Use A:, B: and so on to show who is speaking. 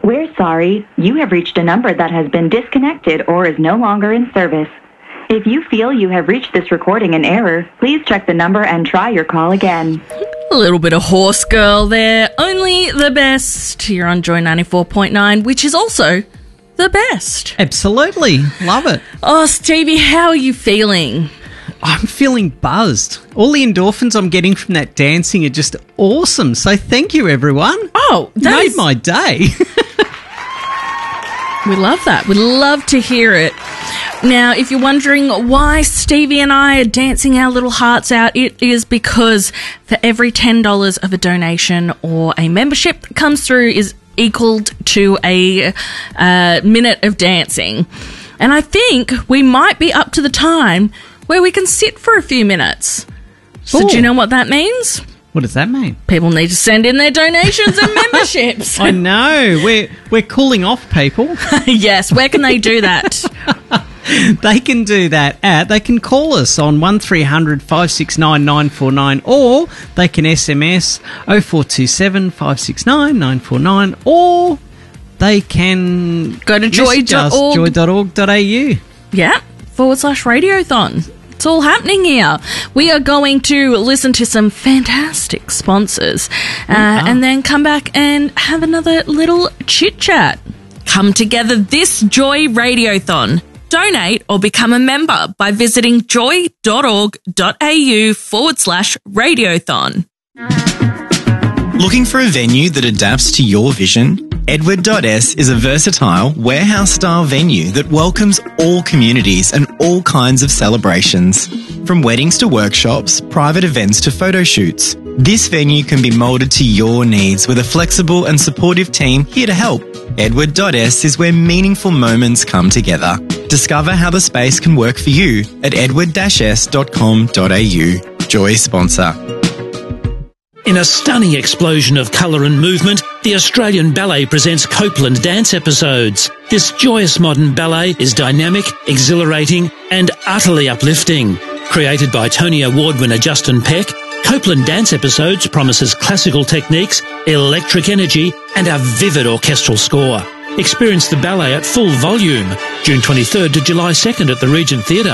A: We're sorry. You have reached a number that has been disconnected or is no longer in service. If you feel you have reached this recording in error, please check the number and try your call again.
B: A little bit of Horse Girl there. Only the best. You're on Joy 94.9, which is also the best.
C: Absolutely. Love it.
B: Oh, Stevie, how are you feeling?
C: I'm feeling buzzed. All the endorphins I'm getting from that dancing are just awesome. So thank you, everyone.
B: Oh, that
C: made my day.
B: We love that. We love to hear it. Now, if you're wondering why Stevie and I are dancing our little hearts out, it is because for every $10 of a donation or a membership that comes through is equaled to a minute of dancing. And I think we might be up to the time where we can sit for a few minutes. So do you know what that means?
C: What does that mean?
B: People need to send in their donations and memberships.
C: I know. We're cooling off, people.
B: Yes, where can they do that?
C: They can do that they can call us on 1300 569 949, or they can SMS 0427 569 949, or they can
B: go to
C: joy.org.au.
B: Yeah, /radiothon. It's all happening here. We are going to listen to some fantastic sponsors and then come back and have another little chit-chat. Come together this Joy Radiothon. Donate or become a member by visiting joy.org.au/radiothon.
D: Looking for a venue that adapts to your vision? Edward.S is a versatile, warehouse-style venue that welcomes all communities and all kinds of celebrations. From weddings to workshops, private events to photo shoots, this venue can be moulded to your needs with a flexible and supportive team here to help. Edward.S is where meaningful moments come together. Discover how the space can work for you at edward-s.com.au. Joy sponsor.
E: In a stunning explosion of colour and movement, the Australian Ballet presents Copeland Dance Episodes. This joyous modern ballet is dynamic, exhilarating and utterly uplifting. Created by Tony Award winner Justin Peck, Copeland Dance Episodes promises classical techniques, electric energy and a vivid orchestral score. Experience the ballet at full volume, June 23rd to July 2nd at the Regent Theatre.